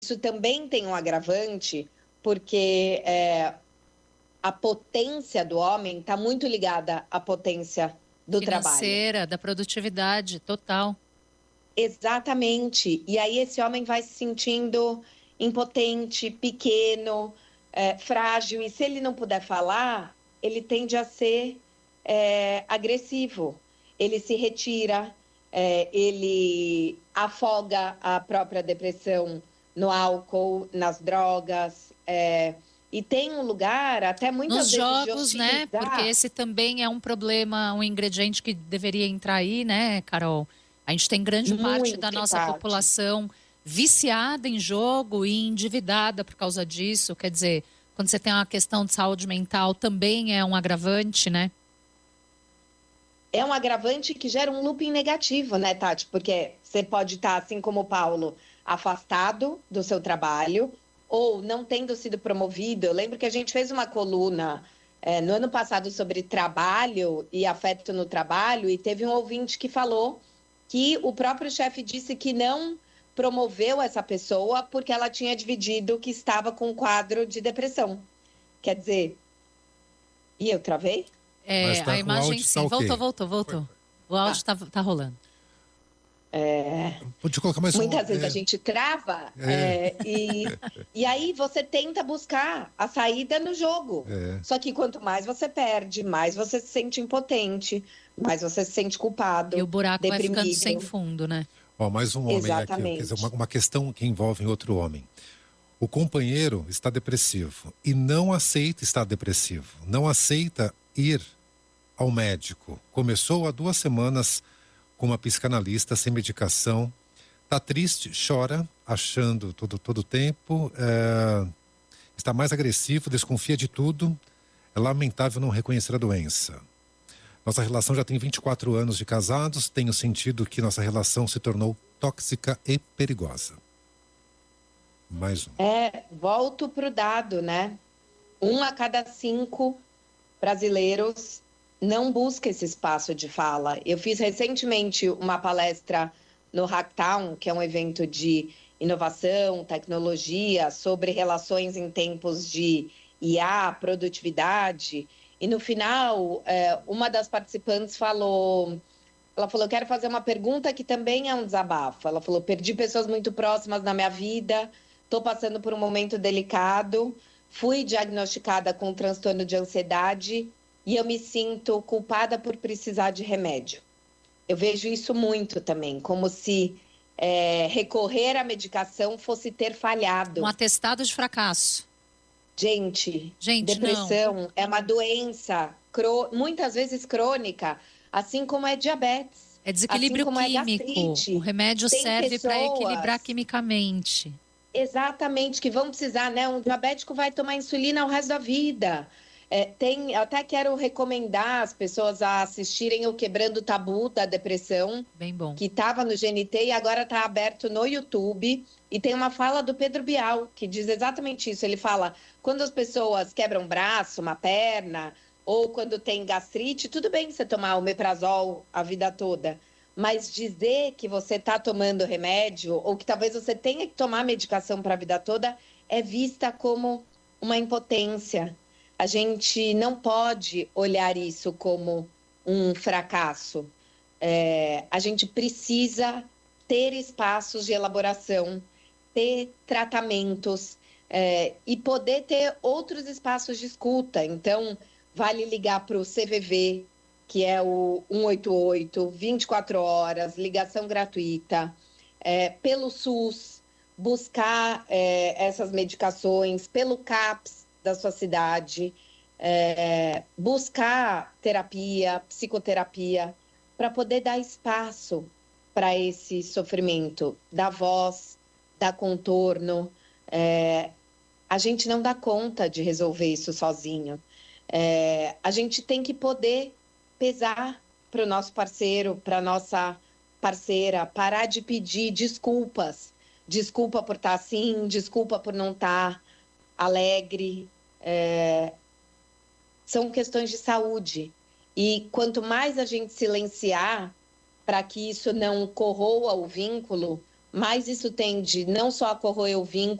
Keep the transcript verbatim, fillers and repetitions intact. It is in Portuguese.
isso também tem um agravante, porque é, a potência do homem está muito ligada à potência do trabalho. Financeira, da produtividade, total. Exatamente. E aí esse homem vai se sentindo impotente, pequeno, é, frágil. E se ele não puder falar, ele tende a ser é, agressivo. Ele se retira, é, ele afoga a própria depressão no álcool, nas drogas. É, e tem um lugar até muitas Nos vezes jogos, de né? Porque esse também é um problema, um ingrediente que deveria entrar aí, né, Carol? A gente tem grande parte da nossa parte. população viciada em jogo e endividada por causa disso. Quer dizer, quando você tem uma questão de saúde mental, também é um agravante, né? É um agravante que gera um looping negativo, né, Tati? Porque você pode estar, assim como o Paulo, afastado do seu trabalho ou não tendo sido promovido. Eu lembro que a gente fez uma coluna é, no ano passado sobre trabalho e afeto no trabalho e teve um ouvinte que falou que o próprio chefe disse que não promoveu essa pessoa porque ela tinha dividido que estava com um quadro de depressão. Quer dizer... E eu travei? É, tá a imagem tá sim. okay. Voltou, voltou, voltou. O áudio tá, tá rolando. É... Pode colocar mais Muitas um... vezes é... a gente trava é. É, e, e aí você tenta buscar a saída no jogo. É. Só que quanto mais você perde, mais você se sente impotente, mais você se sente culpado, e o buraco deprimido. vai ficando sem fundo, né? Ó, mais um homem Exatamente. aqui, quer dizer, uma, uma questão que envolve outro homem. O companheiro está depressivo e não aceita estar depressivo, não aceita ir ao médico. Começou há duas semanas com uma psicanalista sem medicação, está triste, chora, achando todo todo tempo, é, está mais agressivo, desconfia de tudo, é lamentável não reconhecer a doença. Nossa relação já tem vinte e quatro anos de casados, tenho sentido que nossa relação se tornou tóxica e perigosa. Mais um. É, volto para o dado, né? Um a cada cinco brasileiros não busca esse espaço de fala. Eu fiz recentemente uma palestra no Hacktown, que é um evento de inovação, tecnologia, sobre relações em tempos de I A, produtividade. E no final, é, uma das participantes falou... Ela falou, eu quero fazer uma pergunta que também é um desabafo. Ela falou, perdi pessoas muito próximas na minha vida, estou passando por um momento delicado, fui diagnosticada com um transtorno de ansiedade e eu me sinto culpada por precisar de remédio. Eu vejo isso muito também, como se é, recorrer à medicação fosse ter falhado. Um atestado de fracasso. Gente, Gente depressão não. é uma doença cro... muitas vezes crônica, assim como é diabetes. É desequilíbrio assim como químico. É gastrite. O remédio Tem serve pessoas... para equilibrar quimicamente. Exatamente, que vão precisar, né? Um diabético vai tomar insulina o resto da vida. É, tem, até quero recomendar as pessoas a assistirem o Quebrando o Tabu da Depressão. Bem bom. Que estava no G N T e agora está aberto no YouTube. E tem uma fala do Pedro Bial, que diz exatamente isso. Ele fala, quando as pessoas quebram um braço, uma perna, ou quando tem gastrite, tudo bem você tomar omeprazol a vida toda. Mas dizer que você está tomando remédio, ou que talvez você tenha que tomar medicação para a vida toda, é vista como uma impotência. A gente não pode olhar isso como um fracasso. É, a gente precisa ter espaços de elaboração, ter tratamentos é, e poder ter outros espaços de escuta. Então, vale ligar para o C V V, que é o um oito oito, vinte e quatro horas, ligação gratuita, é, pelo SUS, buscar é, essas medicações, pelo CAPS da sua cidade, é, buscar terapia, psicoterapia, para poder dar espaço para esse sofrimento, dar voz, dar contorno. É, a gente não dá conta de resolver isso sozinho. É, a gente tem que poder pesar para o nosso parceiro, para a nossa parceira, parar de pedir desculpas. Desculpa por estar assim, desculpa por não estar alegre. É, são questões de saúde. E quanto mais a gente silenciar para que isso não corroa o vínculo, mais isso tende não só a corroer o vínculo,